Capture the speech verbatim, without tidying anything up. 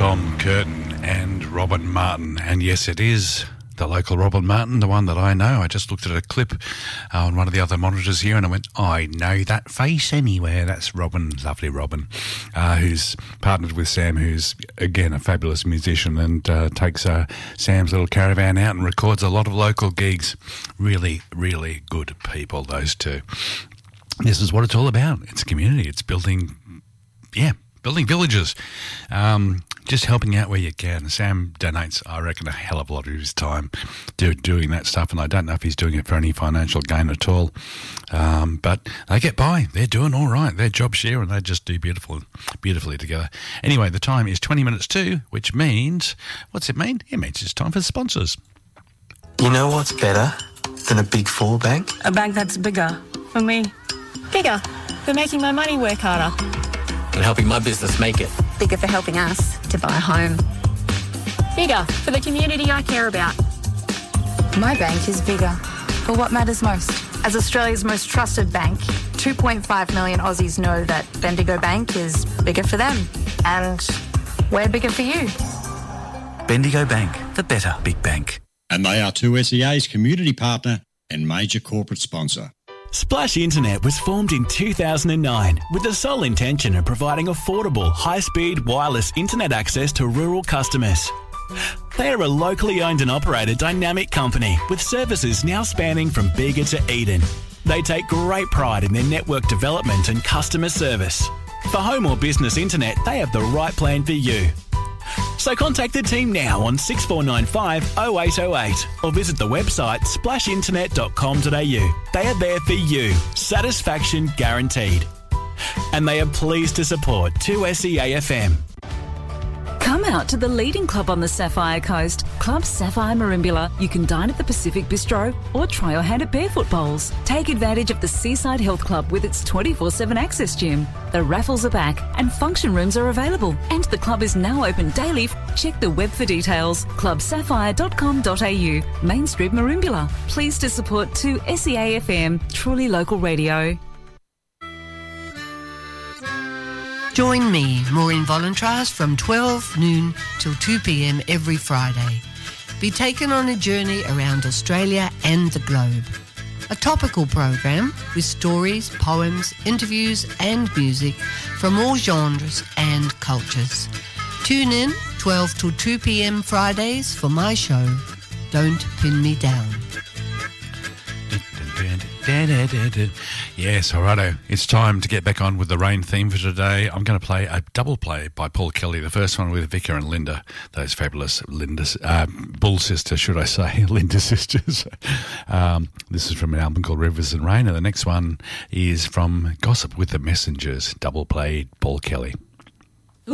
Tom Curtin and Robin Martin. And yes, it is the local Robin Martin, the one that I know. I just looked at a clip uh, on one of the other monitors here and I went, I know that face anywhere. That's Robin, lovely Robin, uh, who's partnered with Sam, who's, again, a fabulous musician and uh, takes uh, Sam's little caravan out and records a lot of local gigs. Really, really good people, those two. This is what it's all about. It's community. It's building, yeah, building villages, um, just helping out where you can. Sam donates, I reckon, a hell of a lot of his time do, doing that stuff, and I don't know if he's doing it for any financial gain at all. Um, but they get by. They're doing all right. They're job share, and they just do beautiful, beautifully together. Anyway, the time is twenty minutes to, which means, what's it mean? It means it's time for sponsors. You know what's better than a Big Four bank? A bank that's bigger for me. Bigger for making my money work harder. And helping my business make it. Bigger for helping us to buy a home. Bigger for the community I care about. My bank is bigger for what matters most. As Australia's most trusted bank, two point five million Aussies know that Bendigo Bank is bigger for them. And we're bigger for you. Bendigo Bank, the better big bank. And they are two S E A's community partner and major corporate sponsor. Splash Internet was formed in two thousand nine with the sole intention of providing affordable, high-speed wireless internet access to rural customers. They are a locally owned and operated dynamic company with services now spanning from Bega to Eden. They take great pride in their network development and customer service. For home or business internet, they have the right plan for you. So contact the team now on six four nine five oh eight oh eight or visit the website splash internet dot com dot a u. They are there for you. Satisfaction guaranteed. And they are pleased to support two S E A F M. Come out to the leading club on the Sapphire Coast, Club Sapphire Merimbula. You can dine at the Pacific Bistro or try your hand at barefoot bowls. Take advantage of the Seaside Health Club with its twenty-four seven access gym. The raffles are back and function rooms are available. And the club is now open daily. Check the web for details. club sapphire dot com dot a u. Main Street Merimbula. Pleased to support two S E A F M, truly local radio. Join me, Maureen Volantras, from twelve noon till two p m every Friday. Be taken on a journey around Australia and the globe. A topical program with stories, poems, interviews and music from all genres and cultures. Tune in twelve till two p m Fridays for my show, Don't Pin Me Down. Yes, alrighto. It's time to get back on with the rain theme for today. I'm going to play a double play by Paul Kelly. The first one with Vicka and Linda, those fabulous Linda, uh, Bull sisters, should I say, Linda sisters. um, this is from an album called Rivers and Rain, and the next one is from Gossip with the Messengers, double played Paul Kelly.